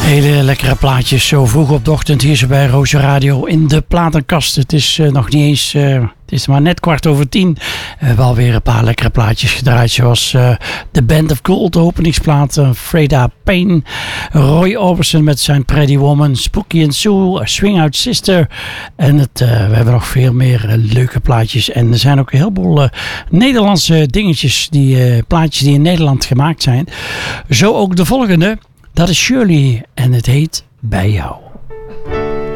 Hele lekkere plaatjes zo vroeg op de ochtend hier zo bij Roosje Radio in de platenkast. Het is nog niet eens, het is maar net 9:15. Wel weer een paar lekkere plaatjes gedraaid zoals The Band of Gold, de openingsplaat, Freda Payne, Roy Orbison met zijn Pretty Woman, Spooky and Sue, Swing Out Sister. En we hebben nog veel meer leuke plaatjes. En er zijn ook een heleboel Nederlandse dingetjes, plaatjes die in Nederland gemaakt zijn. Zo ook de volgende. Dat is Shirley en het heet Bij jou.